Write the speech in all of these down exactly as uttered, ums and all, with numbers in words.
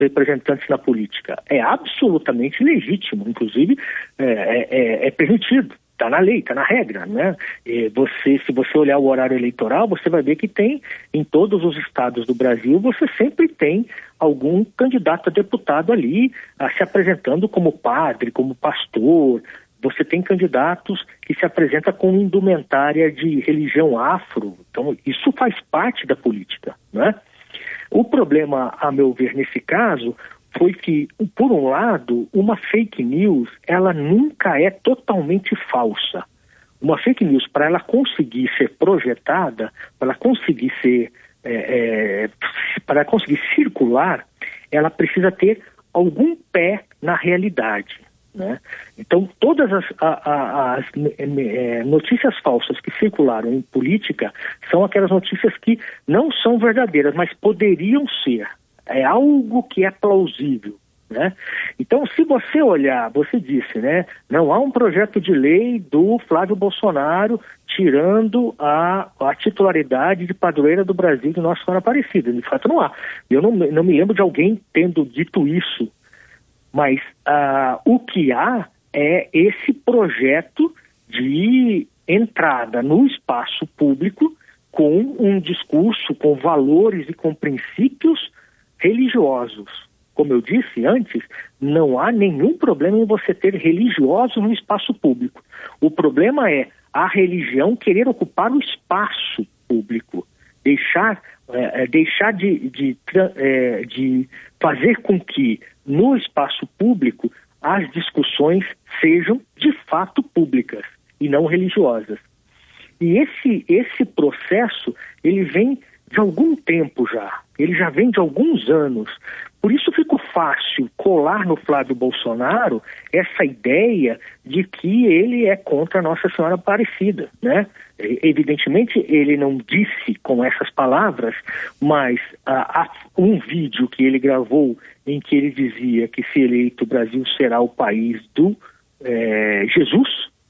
representantes na política. É absolutamente legítimo, inclusive é, é, é permitido, está na lei, está na regra, né? E você, se você olhar o horário eleitoral, você vai ver que tem, em todos os estados do Brasil, você sempre tem algum candidato a deputado ali a, se apresentando como padre, como pastor. Você tem candidatos que se apresentam com indumentária de religião afro. Então, isso faz parte da política, né? O problema, a meu ver, nesse caso, foi que, por um lado, uma fake news, ela nunca é totalmente falsa. Uma fake news, para ela conseguir ser projetada, para ela conseguir ser, é, é, para ela conseguir circular, ela precisa ter algum pé na realidade, né? Então, todas as, a, a, as é, notícias falsas que circularam em política são aquelas notícias que não são verdadeiras, mas poderiam ser. É algo que é plausível, né? Então, se você olhar, você disse, né? Não há um projeto de lei do Flávio Bolsonaro tirando a, a titularidade de padroeira do Brasil de Nossa Senhora Aparecida. De fato, não há. Eu não, não me lembro de alguém tendo dito isso. Mas uh, o que há é esse projeto de entrada no espaço público com um discurso, com valores e com princípios religiosos. Como eu disse antes, não há nenhum problema em você ter religiosos no espaço público. O problema é a religião querer ocupar o espaço público, deixar, é, deixar de, de, é, de fazer com que no espaço público as discussões sejam de fato públicas e não religiosas. E esse, esse processo, ele vem de algum tempo já, ele já vem de alguns anos. Por isso ficou fácil colar no Flávio Bolsonaro essa ideia de que ele é contra Nossa Senhora Aparecida, né? Evidentemente ele não disse com essas palavras, mas ah, há um vídeo que ele gravou em que ele dizia que, se eleito, o Brasil será o país do eh, Jesus,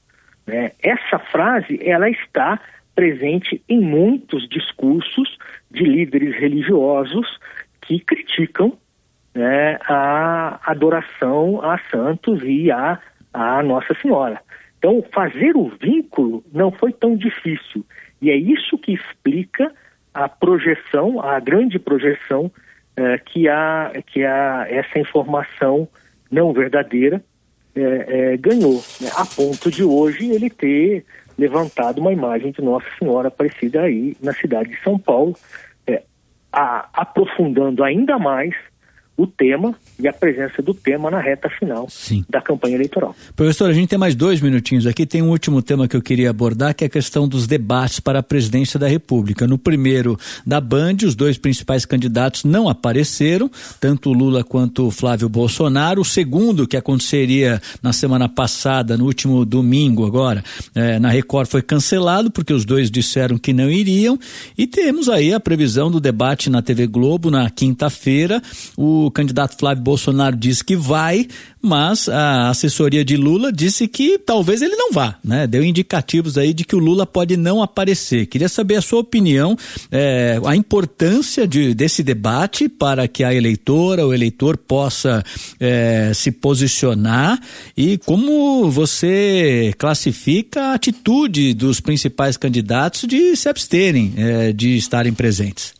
né? Essa frase, ela está presente em muitos discursos de líderes religiosos que criticam, né, a adoração a santos e a, a Nossa Senhora. Então, fazer o vínculo não foi tão difícil. E é isso que explica a projeção, a grande projeção eh, que, há, que há essa informação não verdadeira eh, eh, ganhou, né, a ponto de hoje ele ter levantado uma imagem de Nossa Senhora Aparecida aí na cidade de São Paulo, eh, a, aprofundando ainda mais o tema e a presença do tema na reta final Sim. da campanha eleitoral. Professor, a gente tem mais dois minutinhos aqui, tem um último tema que eu queria abordar, que é a questão dos debates para a presidência da República. No primeiro da Band, os dois principais candidatos não apareceram, tanto o Lula quanto o Flávio Bolsonaro. O segundo, que aconteceria na semana passada, no último domingo agora, é, na Record, foi cancelado, porque os dois disseram que não iriam, e temos aí a previsão do debate na T V Globo na quinta-feira. O candidato Flávio Bolsonaro disse que vai, mas a assessoria de Lula disse que talvez ele não vá, né? Deu indicativos aí de que o Lula pode não aparecer. Queria saber a sua opinião, é, a importância de, desse debate para que a eleitora, o eleitor possa é, se posicionar, e como você classifica a atitude dos principais candidatos de se absterem é, de estarem presentes.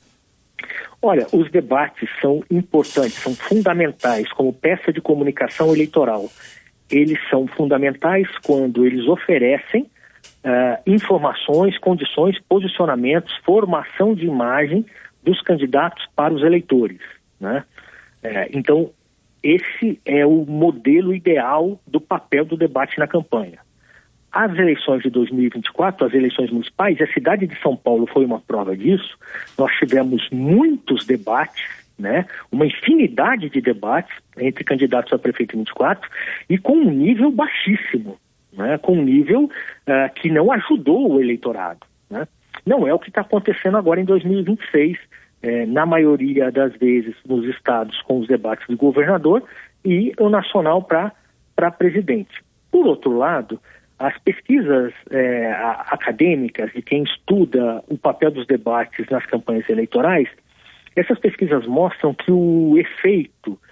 Olha, os debates são importantes, são fundamentais como peça de comunicação eleitoral. Eles são fundamentais quando eles oferecem uh, informações, condições, posicionamentos, formação de imagem dos candidatos para os eleitores, né? Uh, então, esse é o modelo ideal do papel do debate na campanha. As eleições de dois mil e vinte e quatro, as eleições municipais, a cidade de São Paulo foi uma prova disso. Nós tivemos muitos debates, né? Uma infinidade de debates entre candidatos a prefeito em vinte e quatro, e com um nível baixíssimo, né? Com um nível uh, que não ajudou o eleitorado, né? Não é o que está acontecendo agora em dois mil e vinte e seis, eh, na maioria das vezes nos estados com os debates do governador e o nacional para para presidente. Por outro lado, as pesquisas eh, acadêmicas de quem estuda o papel dos debates nas campanhas eleitorais, Essas pesquisas mostram que o efeito